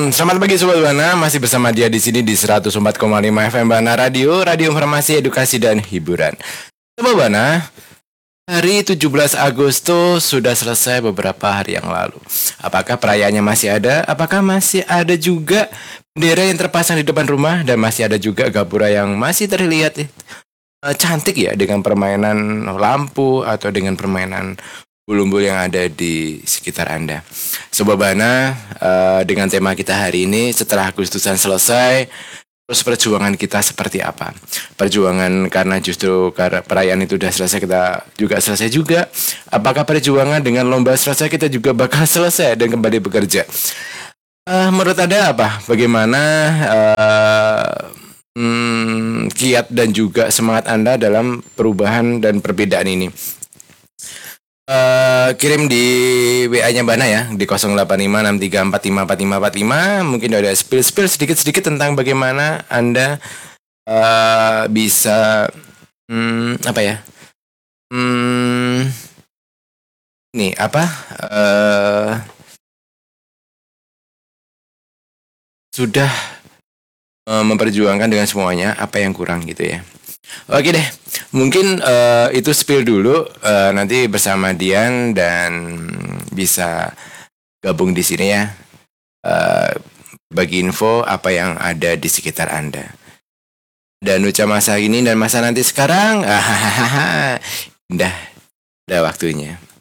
Selamat pagi Sobat Bana, masih bersama dia di sini di 104,5 FM Bana Radio, Radio Informasi, Edukasi dan Hiburan. Sobat Bana, hari 17 Agustus sudah selesai beberapa hari yang lalu. Apakah perayaannya masih ada? Apakah masih ada juga bendera yang terpasang di depan rumah dan masih ada juga gapura yang masih terlihat cantik ya dengan permainan lampu atau dengan permainan bulu-bulu yang ada di sekitar Anda. Sobat Bana, dengan tema kita hari ini, setelah Agustusan selesai, terus perjuangan kita seperti apa? Perjuangan karena justru karena perayaan itu sudah selesai, kita juga selesai juga. Apakah perjuangan dengan lomba selesai, kita juga bakal selesai dan kembali bekerja? Menurut Anda apa? Bagaimana kiat dan juga semangat Anda dalam perubahan dan perbedaan ini? Kirim di WA-nya Bana ya di 085634545545. Mungkin ada spill sedikit-sedikit tentang bagaimana Anda bisa apa ya? Nih apa? Sudah memperjuangkan dengan semuanya, apa yang kurang gitu ya. Oke deh, mungkin itu spill dulu, nanti bersama Dian dan bisa gabung di sini ya, bagi info apa yang ada di sekitar Anda. Dan ucap masa ini dan masa nanti sekarang, udah waktunya.